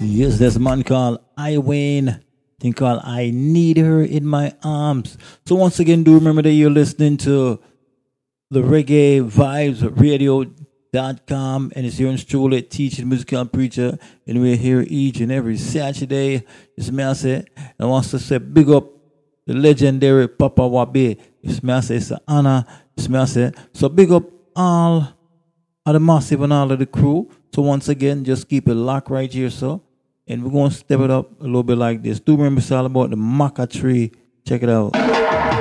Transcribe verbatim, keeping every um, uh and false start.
Yes, there's a man called I Wayne. Thing called I Need Her in My Arms. So once again, do remember that you're listening to the Reggae Vibes Radio dot com, and it's your truly teaching musical preacher, and we're here each and every Saturday. It's me I say, and I want to say big up the legendary Papa Wabe. It's me I say, it's an honor. It's me I say, so big up all of the massive and all of the crew. So once again, just keep it locked right here, so. And we're going to step it up a little bit like this. Do remember it's all about the maca tree. Check it out.